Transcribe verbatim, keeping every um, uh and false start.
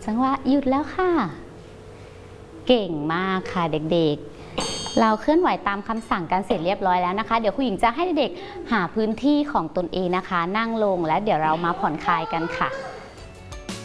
จังหวะหยุดแล้วค่ะเก่งมากค่ะเด็กๆเราเคลื่อนไหวตามคำสั่งกันเสร็จเรียบร้อยแล้วนะคะเดี๋ยวครูหญิงจะให้เด็กๆหาพื้นที่ของตนเองนะคะนั่งลงและเดี๋ยวเรามาผ่อนคลายกันค่ะ